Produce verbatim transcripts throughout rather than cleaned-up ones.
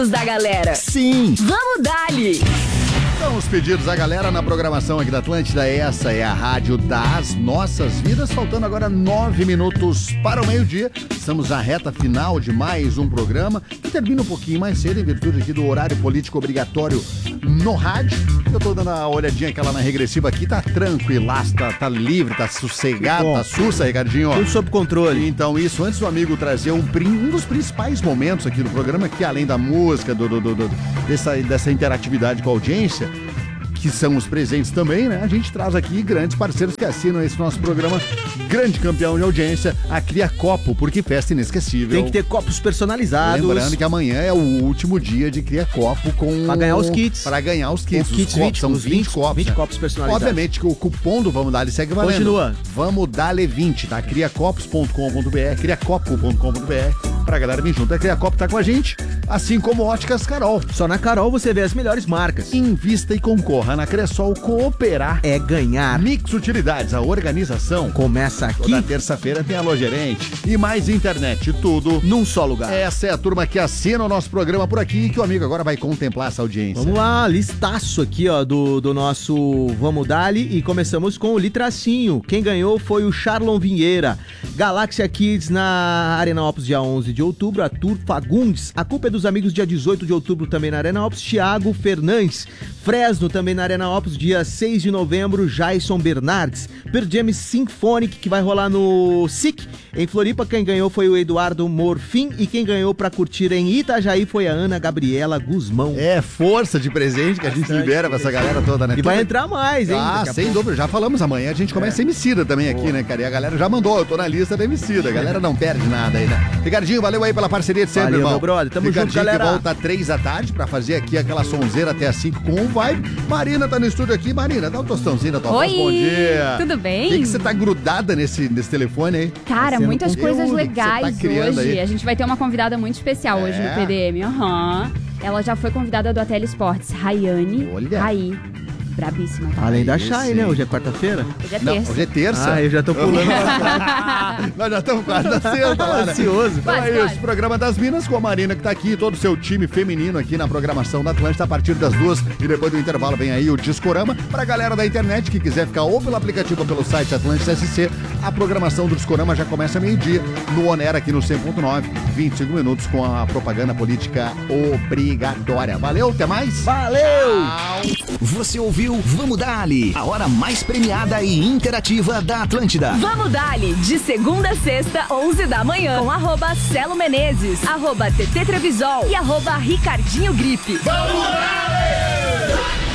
Da galera. Sim. Vamos dali. São os pedidos da galera na programação aqui da Atlântida. Essa é a rádio das nossas vidas. Faltando agora nove minutos para o meio-dia. Estamos na reta final de mais um programa que termina um pouquinho mais cedo em virtude aqui do horário político obrigatório no rádio. Eu tô dando uma olhadinha aquela na regressiva aqui, tá tranquilaço, tá, tá livre, tá sossegado, tá sussa, Ricardinho. Tudo sob controle. Então isso, antes do amigo trazer um, um dos principais momentos aqui do programa, que além da música, do, do, do, do, dessa, dessa interatividade com a audiência, que são os presentes também, né? A gente traz aqui grandes parceiros que assinam esse nosso programa, grande campeão de audiência, a Cria Copo, porque festa inesquecível. Tem que ter copos personalizados. Lembrando que amanhã é o último dia de Cria Copo com... Pra ganhar os kits. Pra ganhar os kits. Os kits, copos, vinte, são os vinte, vinte copos. vinte né? copos personalizados. Obviamente que o cupom do Vamos Dali segue valendo. Continua. Vamos Dali vinte, tá? criacopos ponto com ponto b r, criacopo ponto com ponto b r, pra galera vir junto. A Cria Copo tá com a gente, assim como Óticas Carol. Só na Carol você vê as melhores marcas. Invista e concorra na Cressol. Cooperar é ganhar. Mix Utilidades, a organização começa aqui. Toda terça-feira tem a Alô Gerente e mais internet, tudo num só lugar. Essa é a turma que assina o nosso programa por aqui, que o amigo agora vai contemplar essa audiência. Vamos lá, listaço aqui, ó, do, do nosso Vamos Dali, e começamos com o Litracinho. Quem ganhou foi o Charlon Vinheira. Galáxia Kids na Arena Opus dia onze de outubro, Arthur Fagundes. A Culpa é dos Amigos dia dezoito de outubro também na Arena Opus, Thiago Fernandes. Fresno também na Arena Opus dia seis de novembro, Jason Bernardes. Pearl Jam Symphonic, que vai rolar no S I C. Em Floripa, quem ganhou foi o Eduardo Morfim, e quem ganhou pra curtir em Itajaí foi a Ana Gabriela Guzmão. É força de presente que a gente libera pra essa galera toda, né? E vai entrar mais, hein? Ah, sem dúvida, já falamos amanhã, a gente começa é. Emicida também aqui, Boa. Né, cara? E a galera já mandou, eu tô na lista da Emicida, a galera não perde nada aí, né? Ricardinho, valeu aí pela parceria de sempre, valeu, irmão. Meu brother, tamo Ricardinho junto, galera. Que volta às três da tarde pra fazer aqui aquela sonzeira até às cinco com o Vibe. Marina tá no estúdio aqui. Marina, dá um tostãozinho da tua Oi, voz, bom dia. Tudo bem? O que, que você tá grudada nesse, nesse telefone aí? Cara, Você muitas coisas legais tá hoje. Aí? A gente vai ter uma convidada muito especial é. hoje no P D M. Aham. Uhum. Ela já foi convidada do Ateli Esportes. Rayane. Olha. Raí. Brabíssima. Tá? Além da Chay, né? Hoje é quarta-feira? Hoje é terça. Não, hoje é terça. Ah, eu já tô pulando. Nós já estamos quase na sexta lá, né? Ansioso. Então é isso, programa das Minas com a Marina que tá aqui, todo o seu time feminino aqui na programação da Atlântida a partir das duas, e depois do intervalo vem aí o Discorama. Pra galera da internet que quiser ficar ou pelo aplicativo ou pelo site Atlântida S C, a programação do Discorama já começa meio-dia no Onera aqui no cem ponto nove, vinte e cinco minutos com a propaganda política obrigatória. Valeu, até mais? Valeu! Você ouviu Vamos Dali, a hora mais premiada e interativa da Atlântida. Vamos Dali, de segunda a sexta, onze da manhã, com arroba Celo Menezes, arroba T T Trevisol e arroba Ricardinho Gripe. Vamos Dali!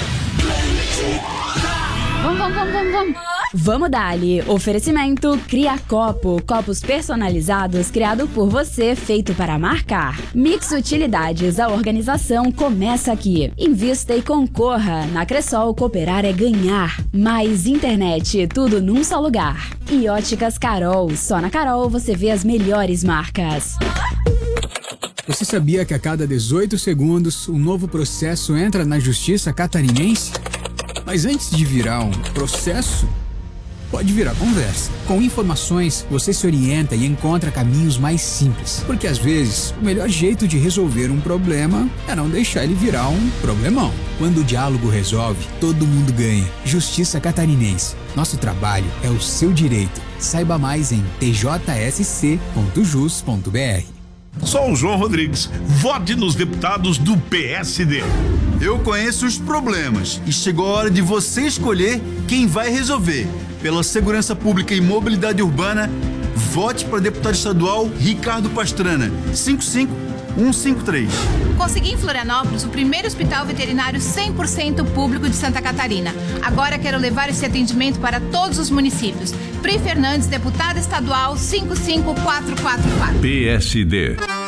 Vamos, vamos, vamos, vamos, vamos. Vamos Dali. Oferecimento Cria Copo. Copos personalizados criado por você, feito para marcar. Mix Utilidades. A organização começa aqui. Invista e concorra. Na Cressol, cooperar é ganhar. Mais internet. Tudo num só lugar. E Óticas Carol. Só na Carol você vê as melhores marcas. Você sabia que a cada dezoito segundos um novo processo entra na Justiça Catarinense? Mas antes de virar um processo, pode virar conversa. Com informações, você se orienta e encontra caminhos mais simples. Porque às vezes, o melhor jeito de resolver um problema é não deixar ele virar um problemão. Quando o diálogo resolve, todo mundo ganha. Justiça Catarinense. Nosso trabalho é o seu direito. Saiba mais em t j s c ponto jus ponto b r. Sou o João Rodrigues. Vote nos deputados do P S D. Eu conheço os problemas e chegou a hora de você escolher quem vai resolver. Pela segurança pública e mobilidade urbana, vote para deputado estadual Ricardo Pastrana, cinco cinco um cinco três. Consegui em Florianópolis o primeiro hospital veterinário cem por cento público de Santa Catarina. Agora quero levar esse atendimento para todos os municípios. Pri Fernandes, deputada estadual cinco cinco quatro quatro quatro. P S D.